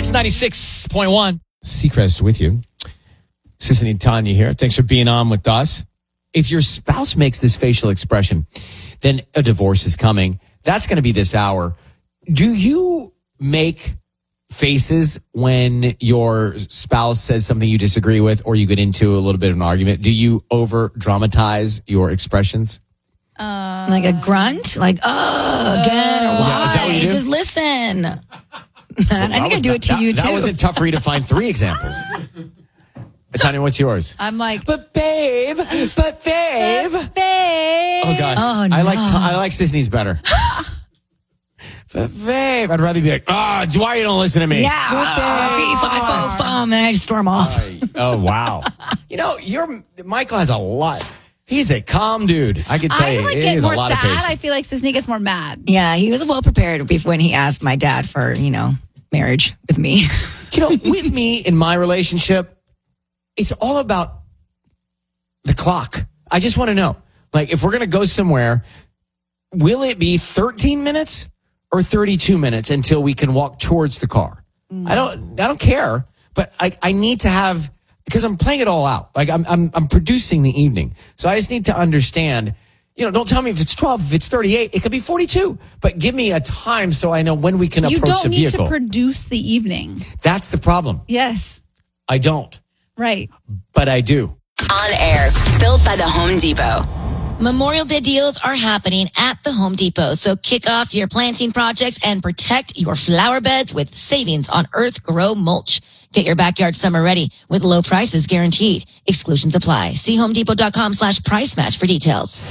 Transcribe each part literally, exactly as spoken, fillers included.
Hits ninety-six point one. Seacrest with you. Sissy and Tanya here. Thanks for being on with us. If your spouse makes this facial expression, then a divorce is coming. That's going to be this hour. Do you make faces when your spouse says something you disagree with or you get into a little bit of an argument? Do you over dramatize your expressions? Uh, like a grunt? Like, oh, again, or why? Yeah, is that what you do? Just listen. I think I do not, it to that, you, too. That wasn't tough for you to find three examples. Tanya, what's yours? I'm like, but babe, but babe. But babe. Oh, gosh. Oh, I like no. I like Sisney's better. But babe, I'd rather be like, ah, oh, why you don't listen to me? Yeah. Uh, five, five, five, and then I just storm off. Oh, wow. You know, you're Michael has a lot. He's a calm dude. I can tell I you. like he get has a more lot of sad. patience. I feel like Sisney gets more mad. Yeah, he was well prepared when he asked my dad for, you know, marriage with me. You know, with me in my relationship, it's all about the clock. I just want to know, like, if we're going to go somewhere, will it be thirteen minutes or thirty-two minutes until we can walk towards the car? Mm. I don't, I don't care, but I, I need to have, because I'm playing it all out. Like I'm, I'm, I'm producing the evening. So I just need to understand, you know, don't tell me if it's twelve, if it's thirty-eight, it could be forty-two, but give me a time so I know when we can You approach the don't need vehicle. to produce the evening. That's the problem. Yes. I don't. Right. But I do. On air, built by the Home Depot. Memorial Day deals are happening at the Home Depot, so kick off your planting projects and protect your flower beds with savings on Earth Grow mulch. Get your backyard summer ready with low prices guaranteed. Exclusions apply. See homedepot.com slash price match for details.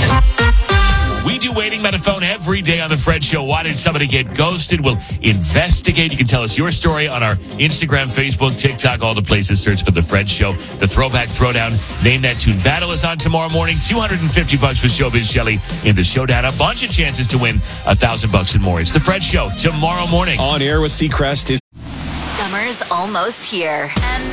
We do waiting by the phone every day on the Fred Show. Why did somebody get ghosted? We'll investigate. You can tell us your story on our Instagram, Facebook, TikTok, all the places. Search for the Fred Show. The Throwback Throwdown. Name that tune. Battle is on tomorrow morning. two hundred fifty bucks with Showbiz Shelley in the showdown. A bunch of chances to win a thousand bucks and more. It's the Fred Show tomorrow morning. On air with Seacrest is Summer's almost here. And